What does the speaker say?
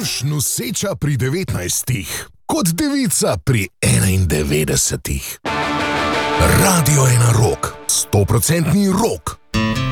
Mož noseča pri 19, kot devica pri 91. Radio 1 Rock, 100% rock.